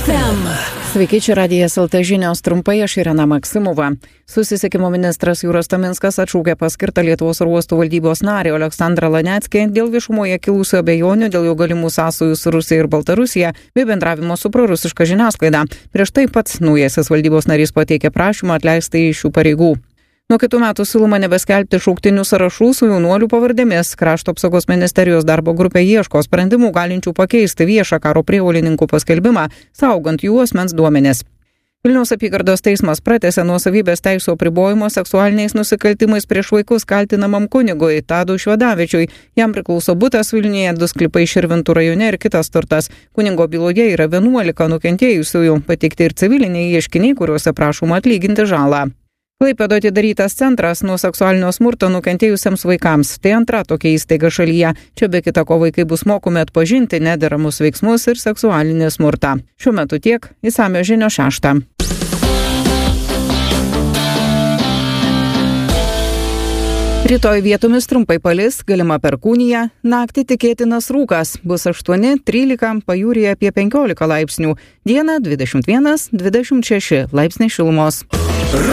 FM. Sveiki, čia Radijas LT žinios trumpai, aš Irena Maksimova. Susisiekimo ministras Jūras Taminskas atšaukė paskirtą Lietuvos oro uostų valdybos narį Aleksandrą Laneckį dėl viešumoje kilusių abejonių dėl jo galimų sąsajų su Rusija ir Baltarusija bei bendravimo su prorusiška žiniasklaida. Prieš tai pats naujasis valdybos narys pateikė prašymą atleisti iš šių pareigų. Nuo kitų metų siūloma nebeskelbti šauktinių sąrašų su jaunuolių pavardėmis. Krašto apsaugos ministerijos darbo grupė ieško sprendimų galinčių pakeisti viešą karo prievolininkų paskelbimą, saugant jų asmens duomenis. Vilniaus apygardos teismas pratęsė nuosavybės teisių apribojimo seksualiniais nusikaltimais prieš vaikus kaltinamam kunigui Tadui Švedavičiui. Jam priklauso butas Vilniuje, 2 sklypai Širvintų rajone ir kitas turtas. Kunigo byloje yra 11 nukentėjusiųjų, pateikti ir civiliniai ieškiniai, kuriuose prašoma atlyginti žalą. Klaipėdoje atidarytas centras nuo seksualinio smurto nukentėjusiems vaikams. Tai antra tokia įstaiga šalyje. Čia be kita ko vaikai bus mokomi atpažinti nederamus veiksmus ir seksualinį smurtą. Šiuo metu tiek, išsamios žinios 6. Rytoj vietomis trumpai palis, galima perkūnija, naktį tikėtinas rūkas, bus 8-13, pajūryje apie 15 laipsnių, dieną 21-26 laipsniai šilumos.